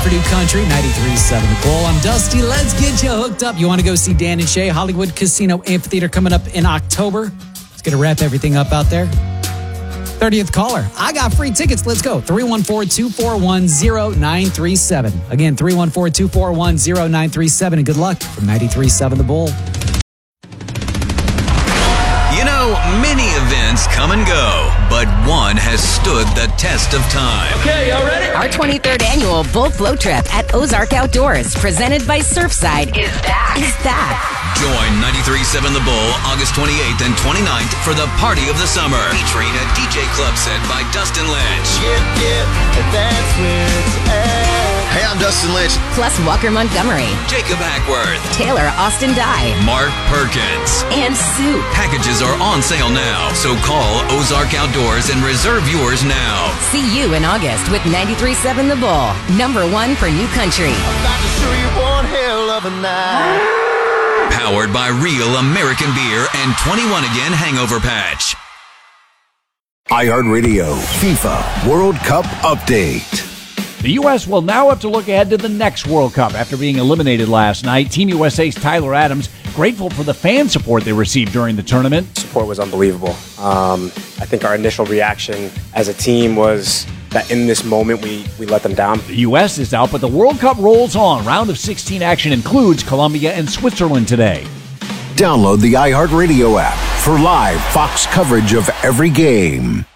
for New Country, 93.7 The Bull. I'm Dusty. Let's get you hooked up. You want to go see Dan and Shay, Hollywood Casino Amphitheater coming up in October. It's going to wrap everything up out there. 30th caller. I got free tickets. Let's go. 314-241-0937. Again, 314-241-0937. And good luck from 93.7 The Bull. You know, many events come and go, but one has stood the test of time. Okay, y'all ready? Our 23rd annual Bull Float Trip at Ozark Outdoors, presented by Surfside, is back. Join 93.7 The Bull August 28th and 29th for the Party of the Summer, featuring a DJ club set by Dustin Lynch. That's where it's at. Hey, I'm Dustin Lynch. Plus Walker Montgomery, Jacob Hackworth, Taylor Austin Dye, Mark Perkins, and Sue. Packages are on sale now, so call Ozark Outdoors and reserve yours now. See you in August with 93.7 The Bull, #1 for New Country. I'm about to show you one hell of a night. Powered by Real American Beer and 21 Again Hangover Patch. iHeartRadio FIFA World Cup Update. The U.S. will now have to look ahead to the next World Cup after being eliminated last night. Team USA's Tyler Adams grateful for the fan support they received during the tournament. Support was unbelievable. I think our initial reaction as a team was that in this moment we let them down. The U.S. is out, but the World Cup rolls on. Round of 16 action includes Colombia and Switzerland today. Download the iHeartRadio app for live Fox coverage of every game.